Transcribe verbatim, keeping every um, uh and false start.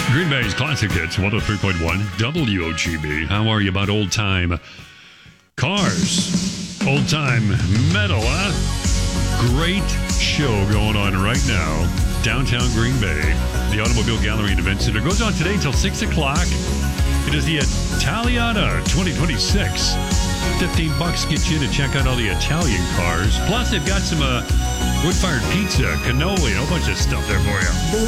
Green Bay's Classic Hits, one oh three point one W O G B. How are you about old-time cars? Old-time metal, huh? Great show going on right now. Downtown Green Bay. The Automobile Gallery and Event Center goes on today until six o'clock. It is the Italiana twenty twenty-six. fifteen bucks gets you to check out all the Italian cars. Plus, they've got some uh, wood-fired pizza, cannoli, a whole bunch of stuff there for you.